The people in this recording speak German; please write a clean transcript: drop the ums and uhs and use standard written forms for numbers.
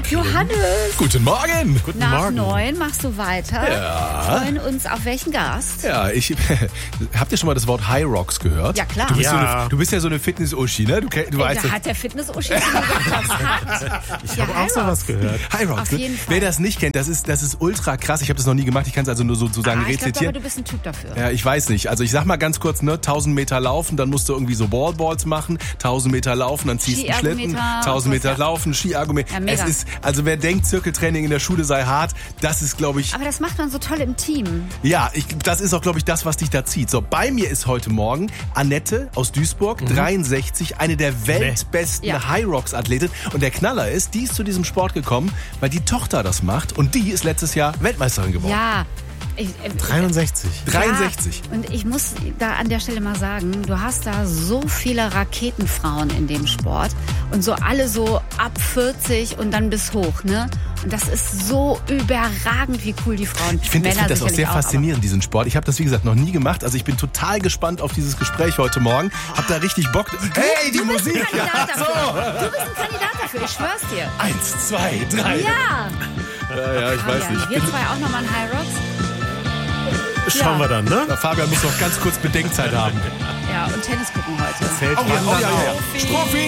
Johannes. Guten Morgen. Guten Nach Morgen. 9 machst du weiter. Ja. Freuen uns auf welchen Gast? Ja, habt ihr schon mal das Wort High Rocks gehört? Ja, klar. Du bist ja so eine Fitness-Uschi, ne? Du weißt Da hat der Fitness-Uschi gesagt, das hat. Ich habe auch sowas gehört. High Rocks, Auf ne? jeden Fall. Wer das nicht kennt, das ist ultra krass. Ich habe das noch nie gemacht. Ich kann es also nur sozusagen Ich glaube aber, rezitieren. du bist ein Typ dafür. Ja, ich weiß nicht. Also ich sag mal ganz kurz, ne, 1000 Meter laufen, dann musst du irgendwie so Wallballs machen, 1000 Meter laufen, dann ziehst du einen Schlitten, Skiergometer, 1000 Meter ja. laufen, Skiargument. Ja, mega. Es ist, also wer denkt, Zirkeltraining in der Schule sei hart, das ist, glaube ich, Aber das macht man so toll im Team. ja, das ist auch, glaube ich, das, was dich da zieht. So, bei mir ist heute Morgen Annette aus Duisburg, 63, eine der weltbesten Ja. High Rocks Athletin. Und der Knaller ist, die ist zu diesem Sport gekommen, weil die Tochter das macht und die ist letztes Jahr Weltmeisterin geworden. Ja. 63. 63. Ja, und ich muss da an der Stelle mal sagen, du hast da so viele Raketenfrauen in dem Sport und so alle so ab 40 und dann bis hoch, ne? Und das ist so überragend, wie cool die Frauen Ich finde Männer das auch sicherlich sehr faszinierend, diesen Sport. Ich habe das, wie gesagt, noch nie gemacht. Also ich bin total gespannt auf dieses Gespräch heute Morgen. Hab da richtig Bock. Hey, die Du bist Musik! ein Kandidat dafür. Du bist ein Kandidat dafür, ich schwör's dir. 1, 2, 3. Ja. Ja, ich weiß nicht. Wir zwei auch nochmal ein High Rocks. Schauen wir dann, ne? Der Fabian muss noch ganz kurz Bedenkzeit haben. Ja, und Tennis gucken heute. Fällt Oh ja, Wandern ja, ja. auf. Strophi!